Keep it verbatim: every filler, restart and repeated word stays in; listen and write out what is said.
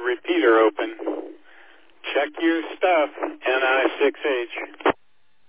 repeater open. Check your stuff, N I six H.